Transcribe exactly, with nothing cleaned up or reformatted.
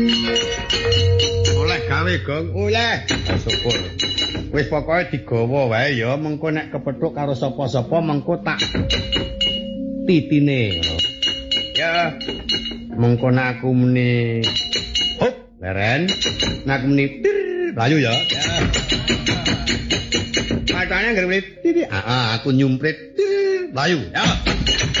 Oleh gawe, Gong. Oleh. Oh, syukur. Wis pokoke digawa wae ya, mengko nek kepethuk karo sapa-sapa mengko tak titine ngono. Ya. Mengko nek aku muni hop, leren. Nek aku muni tir, layu ya. Ya. Katanya nggak boleh titik. Ah, aku nyumprit layu. Ya.